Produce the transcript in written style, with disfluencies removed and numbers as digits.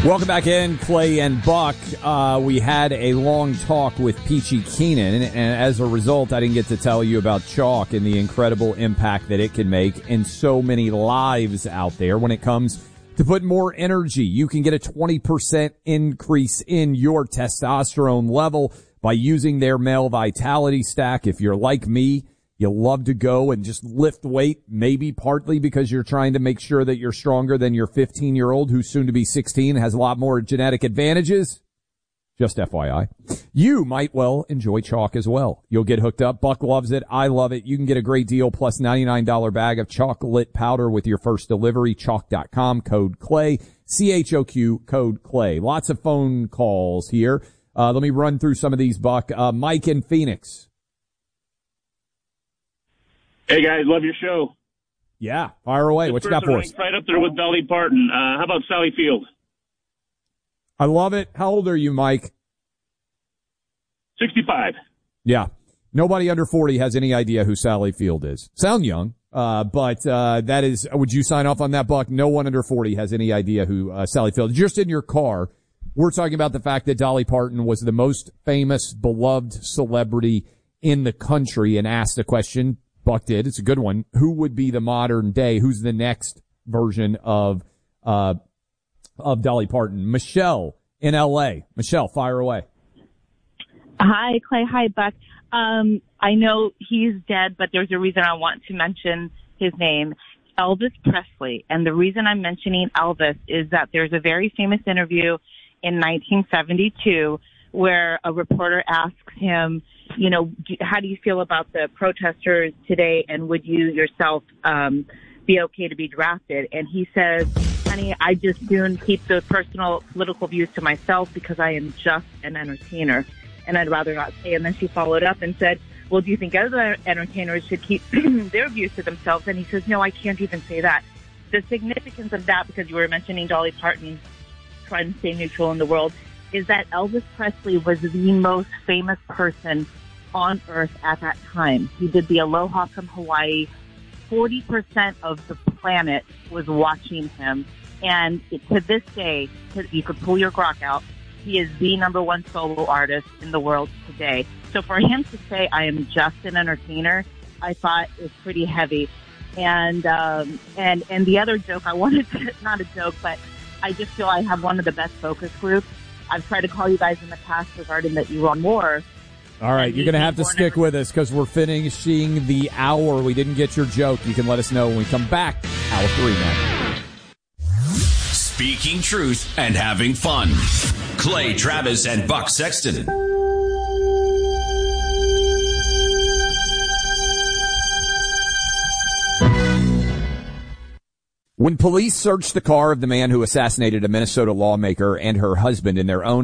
Welcome back in, Clay and Buck. We had a long talk with Peachy Keenan, and as a result, I didn't get to tell you about chalk and the incredible impact that it can make in so many lives out there when it comes to put more energy. You can get a 20% increase in your testosterone level by using their male vitality stack. If you're like me, you love to go and just lift weight, maybe partly because you're trying to make sure that you're stronger than your 15-year-old who's soon to be 16, has a lot more genetic advantages. Just FYI. You might well enjoy chalk as well. You'll get hooked up. Buck loves it. I love it. You can get a great deal plus $99 bag of chocolate powder with your first delivery. Chalk.com, code CLAY, CHOQ, code CLAY. Lots of phone calls here. Let me run through some of these, Buck. Mike in Phoenix. Hey, guys, love your show. Yeah, fire away. What you got for us? Right up there with Dolly Parton. How about Sally Field? I love it. How old are you, Mike? 65. Yeah. Nobody under 40 has any idea who Sally Field is. Sound young, but that is, would you sign off on that, Buck? No one under 40 has any idea who Sally Field is. Just in your car, we're talking about the fact that Dolly Parton was the most famous, beloved celebrity in the country and asked the question, Buck did. It's a good one. Who would be the modern day? Who's the next version of Dolly Parton? Michelle in L.A. Michelle, fire away. Hi, Clay. Hi, Buck. I know he's dead, but there's a reason I want to mention his name, Elvis Presley. And the reason I'm mentioning Elvis is that there's a very famous interview in 1972 where a reporter asks him, you know, how do you feel about the protesters today, and would you yourself be okay to be drafted? And he says, honey, I just soon keep the personal political views to myself because I am just an entertainer, and I'd rather not say. And then she followed up and said, well, do you think other entertainers should keep their views to themselves? And he says, no, I can't even say that. The significance of that, because you were mentioning Dolly Parton trying to stay neutral in the world, is that Elvis Presley was the most famous person on earth at that time. He did the Aloha from Hawaii. 40% of the planet was watching him. And to this day, you could pull your Grok out, he is the number one solo artist in the world today. So for him to say, I am just an entertainer, I thought is pretty heavy. And the other joke I wanted to, not a joke, but I just feel I have one of the best focus groups. I've tried to call you guys in the past regarding the Iran war. All right, you're going to have to stick with us because we're finishing the hour. We didn't get your joke. You can let us know when we come back. Hour 3 now. Speaking truth and having fun. Clay Travis and Buck Sexton. When police searched the car of the man who assassinated a Minnesota lawmaker and her husband in their own